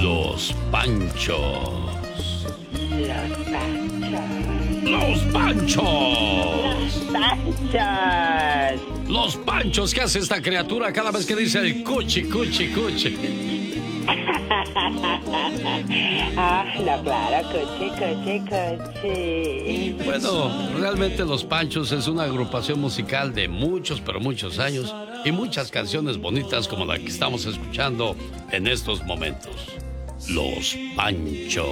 Los Panchos. Los Panchos. Los Panchos. Los Panchos. Los Panchos. ¿Qué hace esta criatura cada vez que dice el cuchi, cuchi, cuchi? No, claro, cuchi, cuchi, cuchi. Bueno, realmente Los Panchos es una agrupación musical de muchos, pero muchos años y muchas canciones bonitas como la que estamos escuchando en estos momentos. Los Panchos.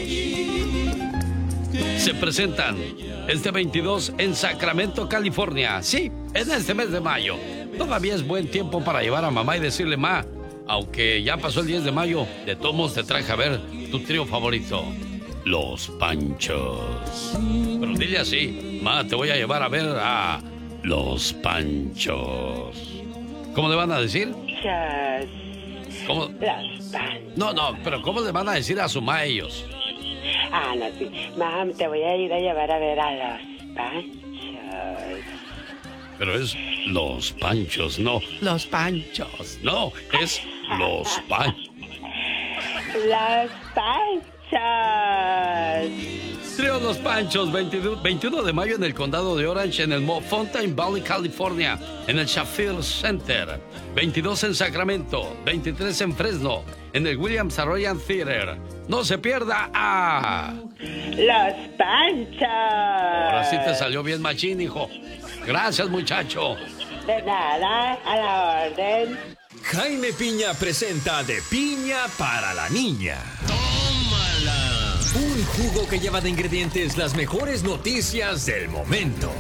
Se presentan este 22 en Sacramento, California. Sí, en este mes de mayo. Todavía es buen tiempo para llevar a mamá y decirle: ma, aunque ya pasó el 10 de mayo, de todos modos te traje a ver tu trío favorito, Los Panchos. Pero dile así: ma, te voy a llevar a ver a Los Panchos. ¿Cómo le van a decir? ¿Cómo? Los Panchos. No, pero ¿cómo le van a decir a su ma ellos? No, sí. Mam, te voy a ir a llevar a ver a Los Panchos. Pero es Los Panchos, no Los Panchos. No, es Los Panchos. Los Panchos. Trío Los Panchos, 21 de mayo en el condado de Orange, en el Fountain Valley, California, en el Sheffield Center. 22 en Sacramento, 23 en Fresno, en el Williams Arroyo Theater. No se pierda a Los Panchos. Ahora sí te salió bien machín, hijo. Gracias, muchacho. De nada, a la orden. Jaime Piña presenta De Piña para la Niña. ¡Tómala! Un jugo que lleva de ingredientes las mejores noticias del momento.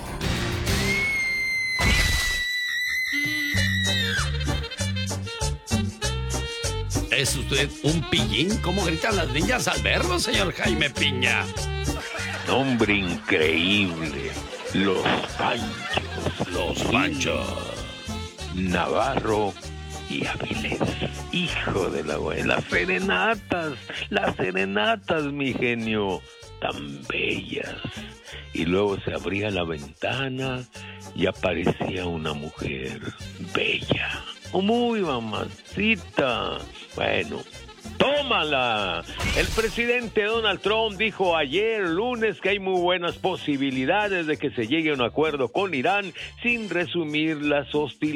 ¿Es usted un pillín? ¿Cómo gritan las niñas al verlo, señor Jaime Piña? Nombre increíble. Los Panchos. Los Panchos. Navarro y Avilés. Hijo de la buena. Las serenatas, mi genio. Tan bellas. Y luego se abría la ventana y aparecía una mujer bella. Muy mamacita. Bueno, tómala. El presidente Donald Trump dijo ayer lunes que hay muy buenas posibilidades de que se llegue a un acuerdo con Irán sin reasumir las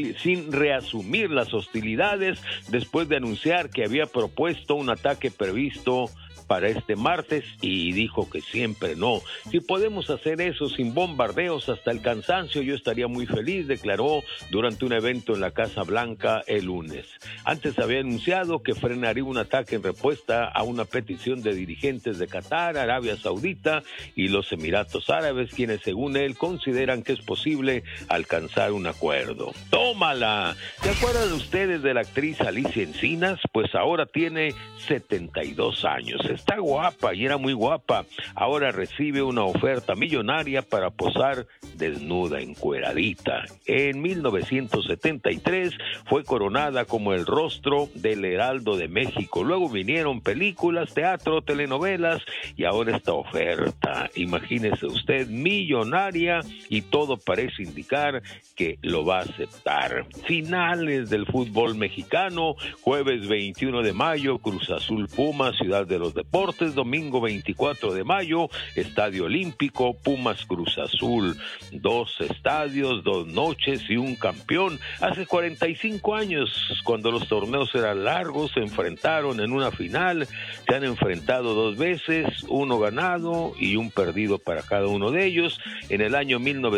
hostilidades después de anunciar que había propuesto un ataque previsto para este martes y dijo que siempre no. Si podemos hacer eso sin bombardeos hasta el cansancio, yo estaría muy feliz, declaró durante un evento en la Casa Blanca el lunes. Antes había anunciado que frenaría un ataque en respuesta a una petición de dirigentes de Qatar, Arabia Saudita y los Emiratos Árabes, quienes según él consideran que es posible alcanzar un acuerdo. ¡Tómala! ¿Se acuerdan ustedes de la actriz Alicia Encinas? Pues ahora tiene 72 años. Está guapa y era muy guapa. Ahora recibe una oferta millonaria para posar desnuda, encueradita. En 1973 fue coronada como el rostro del Heraldo de México. Luego vinieron películas, teatro, telenovelas y ahora esta oferta. Imagínese usted, millonaria, y todo parece indicar que lo va a aceptar. Finales del fútbol mexicano, jueves 21 de mayo, Cruz Azul Pumas, Ciudad de los Deportes, domingo 24 de mayo, Estadio Olímpico, Pumas Cruz Azul, 2 estadios, 2 noches y un campeón. Hace 45 años, cuando los torneos eran largos, se enfrentaron en una final, se han enfrentado 2 veces, 1 ganado y 1 perdido para cada uno de ellos. En el año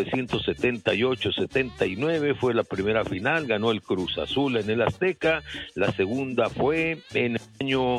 1978-79 fue la primera final, ganó el Cruz Azul en el Azteca. La segunda fue en el año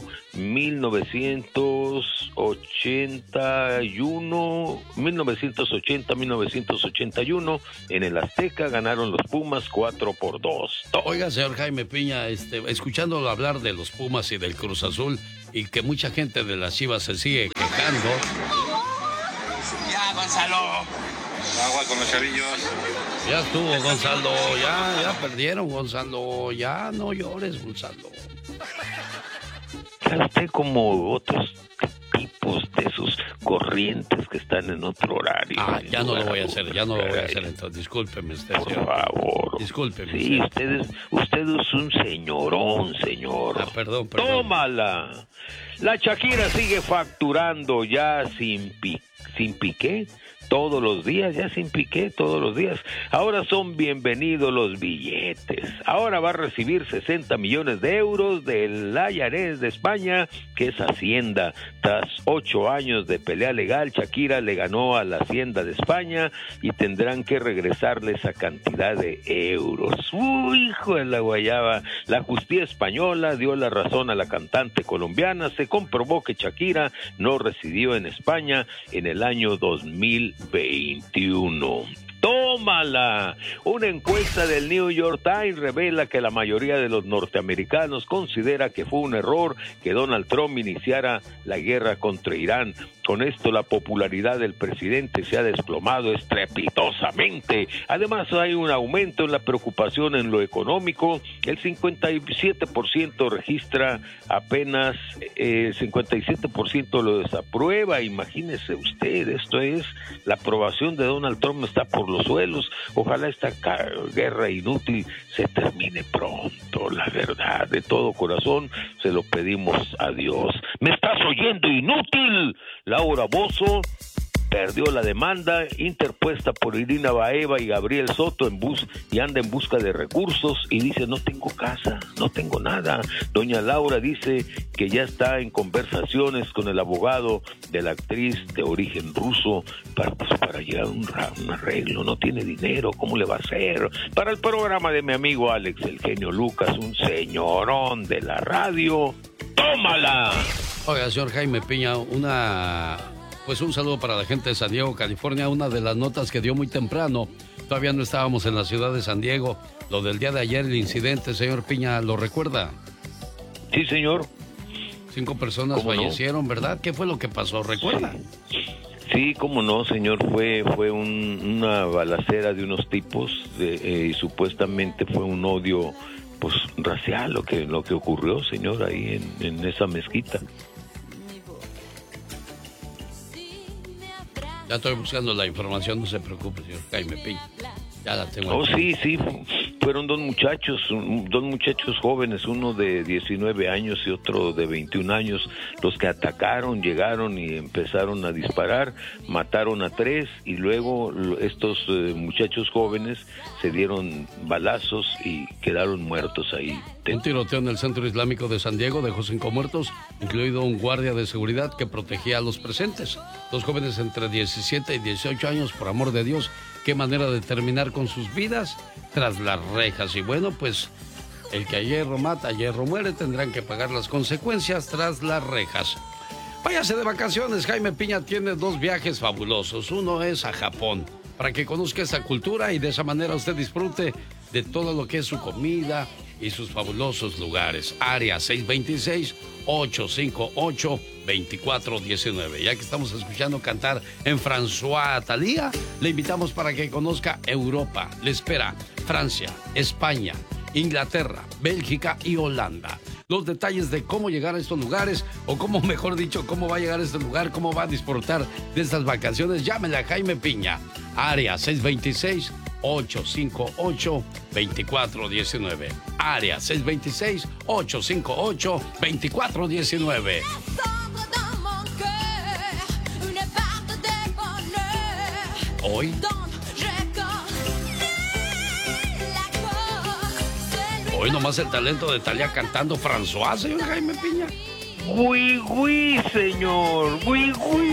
1980-1981 en el Azteca, ganaron los Pumas 4-2. Oiga, señor Jaime Piña, escuchándolo hablar de los Pumas y del Cruz Azul y que mucha gente de las Chivas se sigue quejando. Ya, Gonzalo. Agua con los chavillos. Ya estuvo, Gonzalo, ya perdieron, Gonzalo, ya no llores, Gonzalo. Usted como otros tipos tiempos de esos corrientes que están en otro horario. Ya no lo voy a hacer, entonces, discúlpeme usted, por señor. favor. Discúlpeme. Sí, usted es un señorón, señor. Perdón. ¡Tómala! La Shakira sigue facturando ya sin Piqué. Todos los días, ya sin Piqué, todos los días. Ahora son bienvenidos los billetes. Ahora va a recibir 60 millones de euros del IRS de España, que es Hacienda. Tras 8 años de pelea legal, Shakira le ganó a la Hacienda de España y tendrán que regresarle esa cantidad de euros. ¡Uy, hijo de la guayaba! La justicia española dio la razón a la cantante colombiana. Se comprobó que Shakira no residió en España en el año 2021. ¡Tómala! Una encuesta del New York Times revela que la mayoría de los norteamericanos considera que fue un error que Donald Trump iniciara la guerra contra Irán. Con esto, la popularidad del presidente se ha desplomado estrepitosamente. Además, hay un aumento en la preocupación en lo económico. El 57% registra apenas, el 57% lo desaprueba. Imagínese usted, esto es, la aprobación de Donald Trump está por los suelos. Ojalá esta guerra inútil se termine pronto. La verdad, de todo corazón, se lo pedimos a Dios. ¿Me estás oyendo, inútil? Laura Bozzo perdió la demanda interpuesta por Irina Baeva y Gabriel Soto y anda en busca de recursos y dice: no tengo casa, no tengo nada. Doña Laura dice que ya está en conversaciones con el abogado de la actriz de origen ruso para llegar a un arreglo. No tiene dinero, ¿cómo le va a hacer? Para el programa de mi amigo Alex El Genio Lucas, un señorón de la radio. ¡Tómala! Oiga, señor Jaime Piña, un saludo para la gente de San Diego, California. Una de las notas que dio muy temprano, todavía no estábamos en la ciudad de San Diego, lo del día de ayer, el incidente, señor Piña, ¿lo recuerda? Sí, señor. 5 personas fallecieron, no? ¿Verdad? ¿Qué fue lo que pasó? ¿Recuerda? Sí, cómo no, señor, fue una balacera de unos tipos y supuestamente fue un odio racial lo que ocurrió, señor, ahí en esa mezquita. Ya estoy buscando la información, no se preocupe, señor Jaime Piña. Ya la tengo. Sí, fueron dos muchachos jóvenes, uno de 19 años y otro de 21 años, los que atacaron, llegaron y empezaron a disparar, mataron a 3 y luego estos muchachos jóvenes se dieron balazos y quedaron muertos ahí. Un tiroteo en el Centro Islámico de San Diego dejó 5 muertos, incluido un guardia de seguridad que protegía a los presentes. 2 jóvenes entre 17 y 18 años, por amor de Dios, qué manera de terminar con sus vidas tras las rejas. Y bueno, pues el que a hierro mata, a hierro muere, tendrán que pagar las consecuencias tras las rejas. Váyase de vacaciones, Jaime Piña tiene 2 viajes fabulosos. Uno es a Japón, para que conozca esa cultura y de esa manera usted disfrute de todo lo que es su comida y sus fabulosos lugares. Área 626-858-2419. Ya que estamos escuchando cantar en François Thalía, le invitamos para que conozca Europa. Le espera Francia, España, Inglaterra, Bélgica y Holanda. Los detalles de cómo llegar a estos lugares, o cómo, mejor dicho, cómo va a llegar a este lugar, cómo va a disfrutar de estas vacaciones, llámele a Jaime Piña. Área 626-858-2419. Área 626-858-2419. Hoy nomás el talento de Thalía cantando François, señor Jaime Piña. Señor.